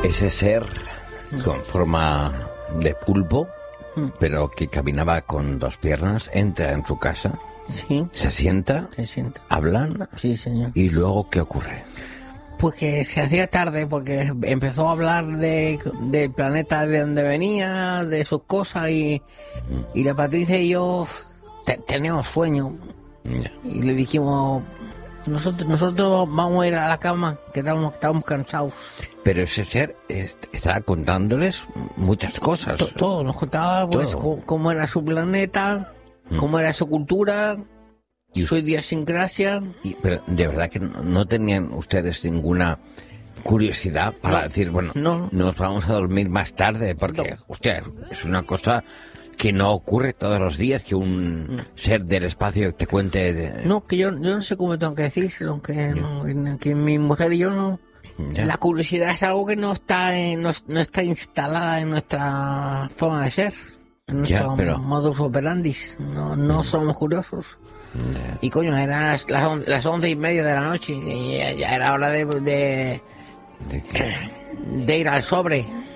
Ese ser con forma de pulpo, pero que caminaba con dos piernas, entra en su casa, Sí, se sienta, hablan, sí, señor. y luego ¿qué ocurre? Pues que se hacía tarde porque empezó a hablar del planeta de donde venía, de sus cosas y la Patricia y yo teníamos sueño Ya. y le dijimos, nosotros vamos a ir a la cama, que estábamos cansados. Pero ese ser estaba contándoles muchas cosas. Todo, nos contaba pues Todo. cómo era su planeta, cómo era su cultura, Y- su idiosincrasia. Pero de verdad que no tenían ustedes ninguna curiosidad para No, decir, bueno, no. nos vamos a dormir más tarde, porque, No. hostia, es una cosa que no ocurre todos los días, que un ser del espacio te cuente... No, que yo no sé cómo tengo que decírselo, que mi mujer y yo no... Ya. La curiosidad es algo que no está instalada en nuestra forma de ser, en Ya, nuestro pero- modus operandi. No somos curiosos. Y coño, eran las 11:30 de la noche y ya era hora ¿De qué? de ir al sobre.